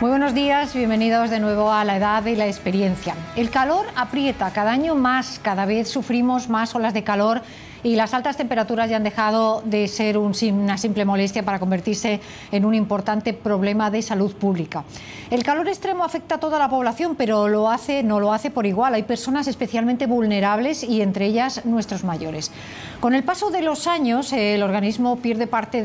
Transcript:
Muy buenos días, bienvenidos de nuevo a La Edad y la Experiencia. El calor aprieta cada año más, cada vez sufrimos más olas de calor y las altas temperaturas ya han dejado de ser una simple molestia para convertirse en un importante problema de salud pública. El calor extremo afecta a toda la población, pero no lo hace por igual. Hay personas especialmente vulnerables y entre ellas nuestros mayores. Con el paso de los años, el organismo pierde parte